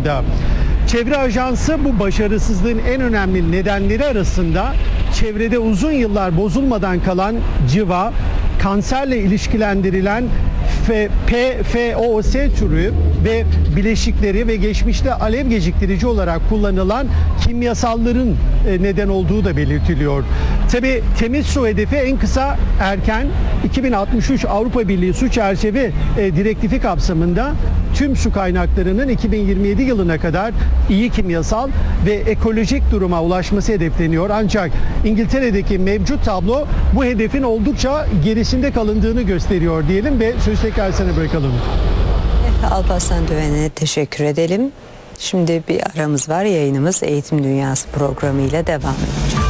durumda. Çevre Ajansı bu başarısızlığın en önemli nedenleri arasında çevrede uzun yıllar bozulmadan kalan cıva, kanserle ilişkilendirilen PFOS türü ve bileşikleri ve geçmişte alev geciktirici olarak kullanılan kimyasalların neden olduğu da belirtiliyor. Tabii temiz su hedefi en kısa erken 2063 Avrupa Birliği Su Çerçeve Direktifi kapsamında tüm su kaynaklarının 2027 yılına kadar iyi kimyasal ve ekolojik duruma ulaşması hedefleniyor. Ancak İngiltere'deki mevcut tablo bu hedefin oldukça gerisinde kalındığını gösteriyor diyelim ve sözü tekrar sana bırakalım. Alparslan Düven'e teşekkür edelim. Şimdi bir aramız var. Yayınımız Eğitim Dünyası programı ile devam edecek.